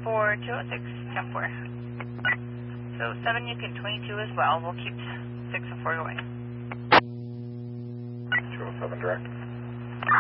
for 206, 10-4. So 7, you can 22 as well. We'll keep 6 and 4 going. 207 direct.